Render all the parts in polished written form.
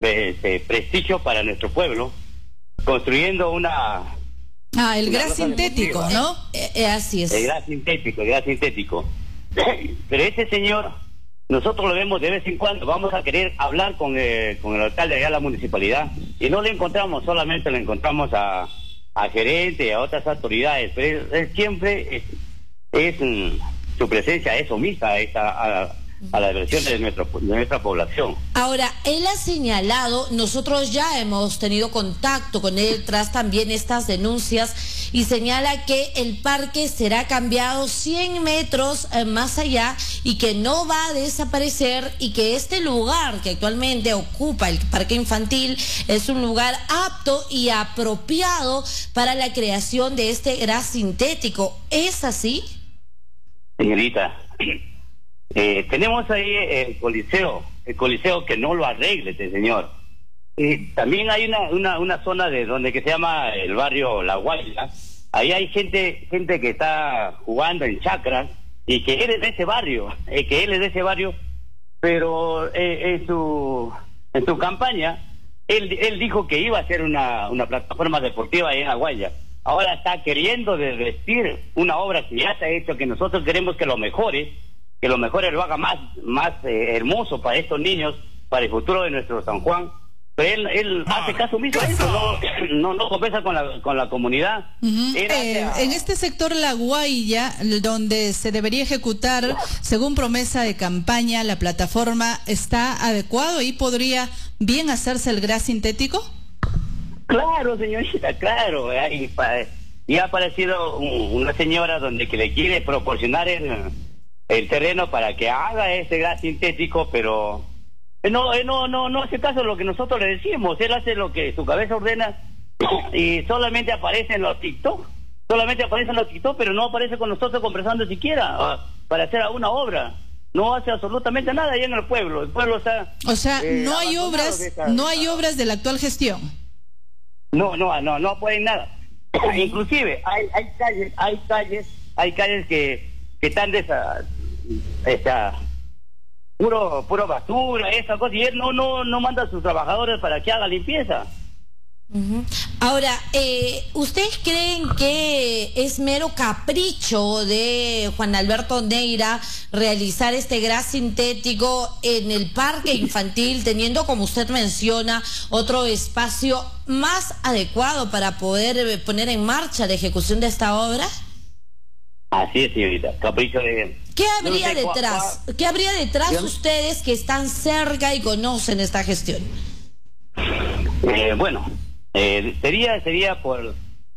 prestigio para nuestro pueblo, construyendo el gas sintético, ¿no? Así es. El gas sintético. Pero ese señor, nosotros lo vemos de vez en cuando, vamos a querer hablar con el alcalde allá de la municipalidad, y no lo encontramos, solamente lo encontramos a gerente y a otras autoridades, pero él siempre su presencia es omisa a la versión de nuestra población. Ahora, él ha señalado, nosotros ya hemos tenido contacto con él tras también estas denuncias, y señala que el parque será cambiado 100 metros más allá y que no va a desaparecer, y que este lugar que actualmente ocupa el parque infantil es un lugar apto y apropiado para la creación de este gas sintético. ¿Es así? Señorita, tenemos ahí el coliseo que no lo arregle este señor. También hay una zona de donde que se llama el barrio La Guaira. Ahí hay gente que está jugando en chacras, y que él es de ese barrio, pero en su campaña él dijo que iba a hacer una plataforma deportiva ahí en La Guaira. Ahora está queriendo desvestir una obra que ya se ha hecho, que nosotros queremos que lo mejore, lo haga más hermoso para estos niños, para el futuro de nuestro San Juan. Pero él hace caso omiso a eso, no conversa con la comunidad. En este sector La Guaira, donde se debería ejecutar, según promesa de campaña, la plataforma, ¿está adecuado y podría bien hacerse el gas sintético? Claro, señorita, claro. Y ha aparecido una señora donde que le quiere proporcionar el terreno para que haga ese gas sintético, pero no hace caso de lo que nosotros le decimos. Él hace lo que su cabeza ordena y solamente aparece en los TikTok. Pero no aparece con nosotros conversando siquiera para hacer alguna obra. No hace absolutamente nada allá en el pueblo. El pueblo está... O sea, no hay obras de la actual gestión. No apoyan nada. Inclusive hay calles que están de esa puro basura, esa cosa, y él no manda a sus trabajadores para que haga limpieza. Ahora, ¿ustedes creen que es mero capricho de Juan Alberto Neira realizar este gas sintético en el parque infantil, teniendo, como usted menciona, otro espacio más adecuado para poder poner en marcha la ejecución de esta obra? Así es, señorita, capricho de él. ¿Qué habría detrás? ¿Qué habría detrás ustedes que están cerca y conocen esta gestión? Sería por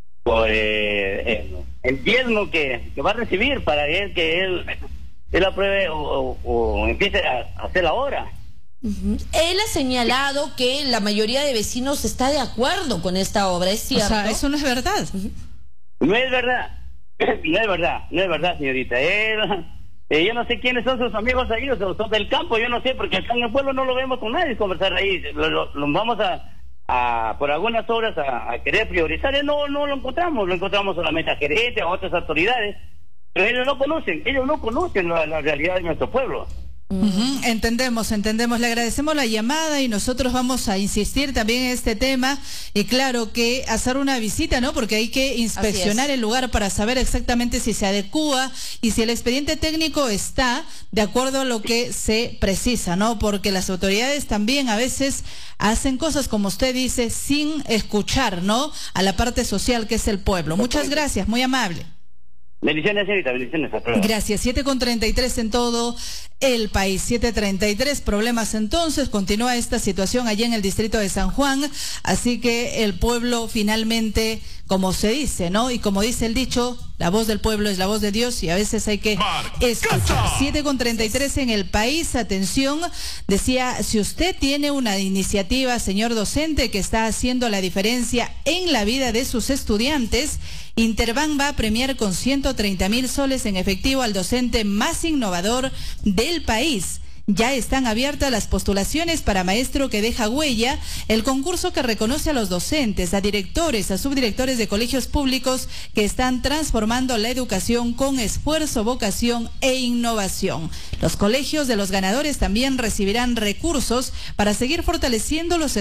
el diezmo que va a recibir para que él apruebe o empiece a hacer la obra. Él ha señalado que la mayoría de vecinos está de acuerdo con esta obra, ¿es cierto? O sea, eso no es verdad. No es verdad, señorita. Yo no sé quiénes son sus amigos ahí, o son del campo, yo no sé, porque acá en el pueblo no lo vemos con nadie conversar ahí. Lo vamos por algunas obras a querer priorizar, no lo encontramos solamente a gerentes, a otras autoridades, pero ellos no conocen la realidad de nuestro pueblo. Entendemos, le agradecemos la llamada y nosotros vamos a insistir también en este tema, y claro que hacer una visita, ¿no? Porque hay que inspeccionar el lugar para saber exactamente si se adecúa y si el expediente técnico está de acuerdo a lo que se precisa, ¿no? Porque las autoridades también a veces hacen cosas, como usted dice, sin escuchar, ¿no? A la parte social que es el pueblo. Muchas gracias, muy amable. Bendiciones, señorita, bendiciones. Gracias. 7:33 en todo el país. 7:33. Problemas entonces. Continúa esta situación allá en el distrito de San Juan. Así que el pueblo finalmente, como se dice, ¿no? Y como dice el dicho, la voz del pueblo es la voz de Dios y a veces hay que escuchar. 7:33 en el país. Atención, decía, si usted tiene una iniciativa, señor docente, que está haciendo la diferencia en la vida de sus estudiantes, Interbank va a premiar con 130,000 soles en efectivo al docente más innovador del país. Ya están abiertas las postulaciones para maestro que deja huella, el concurso que reconoce a los docentes, a directores, a subdirectores de colegios públicos que están transformando la educación con esfuerzo, vocación e innovación. Los colegios de los ganadores también recibirán recursos para seguir fortaleciendo los